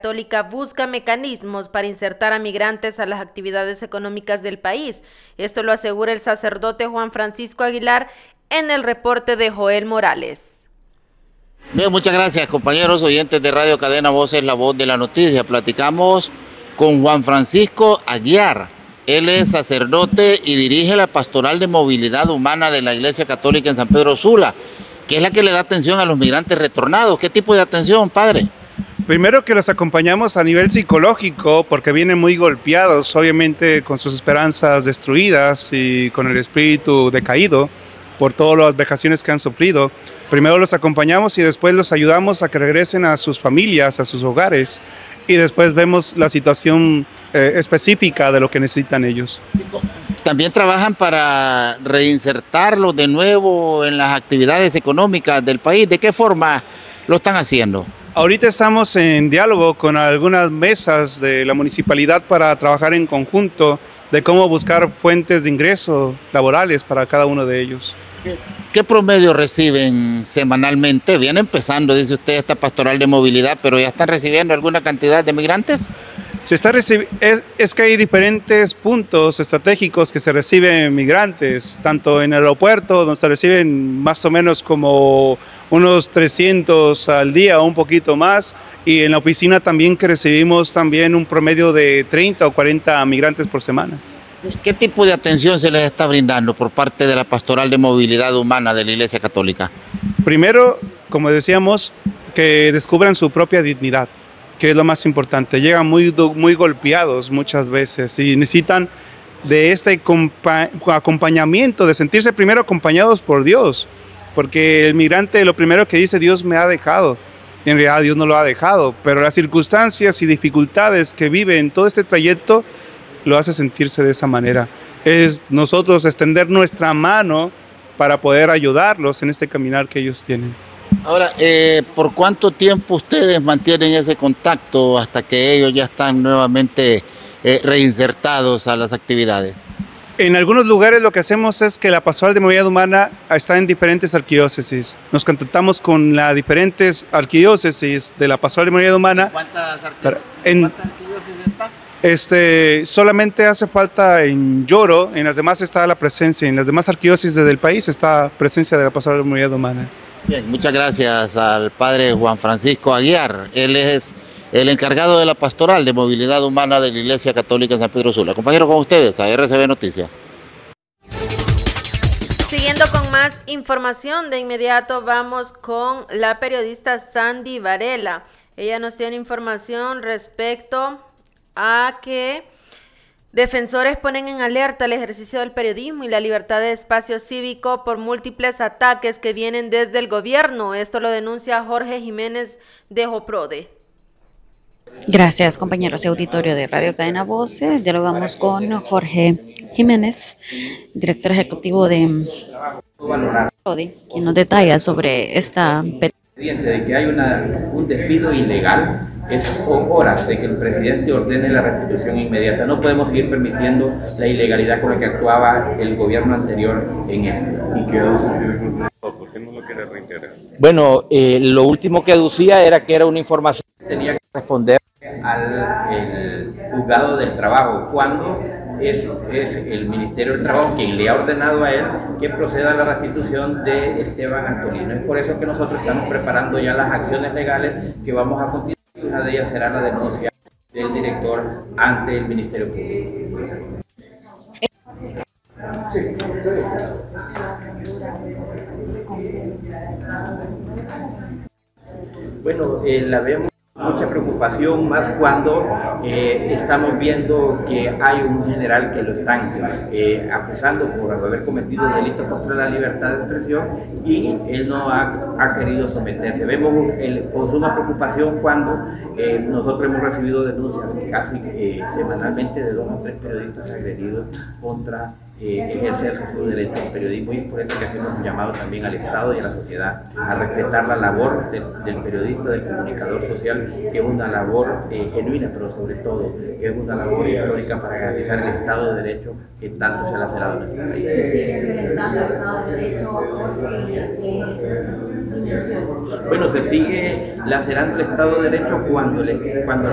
Católica busca mecanismos para insertar a migrantes a las actividades económicas del país. Esto lo asegura el sacerdote Juan Francisco Aguilar en el reporte de Joel Morales. Bien, muchas gracias, compañeros oyentes de Radio Cadena Voz, es la voz de la noticia. Platicamos con Juan Francisco Aguilar. Él es sacerdote y dirige la Pastoral de Movilidad Humana de la Iglesia Católica en San Pedro Sula, que es la que le da atención a los migrantes retornados. ¿Qué tipo de atención, padre? Primero que los acompañamos a nivel psicológico porque vienen muy golpeados, obviamente con sus esperanzas destruidas y con el espíritu decaído por todas las vejaciones que han sufrido. Primero los acompañamos y después los ayudamos a que regresen a sus familias, a sus hogares, y después vemos la situación específica de lo que necesitan ellos. También trabajan para reinsertarlos de nuevo en las actividades económicas del país. ¿De qué forma lo están haciendo? Ahorita estamos en diálogo con algunas mesas de la municipalidad para trabajar en conjunto de cómo buscar fuentes de ingreso laborales para cada uno de ellos. ¿Qué promedio reciben semanalmente? Viene empezando, dice usted, esta pastoral de movilidad, pero ¿ya están recibiendo alguna cantidad de migrantes? Es que hay diferentes puntos estratégicos que se reciben migrantes, tanto en el aeropuerto, donde se reciben más o menos como unos 300 al día o un poquito más, y en la oficina también que recibimos también un promedio de 30 o 40 migrantes por semana. ¿Qué tipo de atención se les está brindando por parte de la Pastoral de Movilidad Humana de la Iglesia Católica? Primero, como decíamos, que descubran su propia dignidad, que es lo más importante. Llegan muy golpeados muchas veces y necesitan de este acompañamiento, de sentirse primero acompañados por Dios, porque el migrante lo primero que dice, Dios me ha dejado. En realidad Dios no lo ha dejado, pero las circunstancias y dificultades que vive en todo este trayecto lo hace sentirse de esa manera. Es nosotros extender nuestra mano para poder ayudarlos en este caminar que ellos tienen. Ahora, ¿por cuánto tiempo ustedes mantienen ese contacto hasta que ellos ya están nuevamente reinsertados a las actividades? En algunos lugares lo que hacemos es que la Pastoral de Movilidad Humana está en diferentes arquidiócesis. Nos contactamos con las diferentes arquidiócesis de la Pastoral de Movilidad Humana. ¿Cuántas arquidiócesis están? Solamente hace falta en Lloro, en las demás está la presencia, en las demás arquidiócesis del país está presencia de la Pastoral de Movilidad Humana. Bien, muchas gracias al padre Juan Francisco Aguilar. Él es el encargado de la Pastoral de Movilidad Humana de la Iglesia Católica en San Pedro Sula. Compañeros, con ustedes a RCB Noticias. Siguiendo con más información, de inmediato vamos con la periodista Sandy Varela. Ella nos tiene información respecto a que defensores ponen en alerta el ejercicio del periodismo y la libertad de espacio cívico por múltiples ataques que vienen desde el gobierno. Esto lo denuncia Jorge Jiménez de Joprode. Gracias, compañeros de auditorio de Radio Cadena Voces. Dialogamos con Jorge Jiménez, director ejecutivo de Joprode, quien nos detalla sobre esta petición. De que hay un despido ilegal, es hora de que el presidente ordene la restitución inmediata. No podemos seguir permitiendo la ilegalidad con la que actuaba el gobierno anterior en esto. ¿Y qué ¿Por qué no lo quiere reiterar? Bueno, lo último que aducía era que era una información que tenía que responder al juzgado del trabajo, cuando es el Ministerio del Trabajo quien le ha ordenado a él que proceda a la restitución de Esteban Antolino. Es por eso que nosotros estamos preparando ya las acciones legales que vamos a continuar. Una de ellas será la denuncia del director ante el Ministerio Público. Bueno, la vemos mucha preocupación, más cuando estamos viendo que hay un general que lo están acusando por haber cometido delitos contra la libertad de expresión y él no ha querido someterse. Vemos con suma preocupación cuando nosotros hemos recibido denuncias casi semanalmente de 2 o 3 periodistas agredidos contra ejercer su derecho al periodismo, y es por eso que hacemos un llamado también al Estado y a la sociedad a respetar la labor del periodista, del comunicador social, que es una labor genuina, pero sobre todo es una labor histórica para garantizar el Estado de Derecho que tanto se ha lacerado en nuestro país. ¿Se sigue violentando el Estado de Derecho por dimensión? Bueno, se sigue lacerando el Estado de Derecho cuando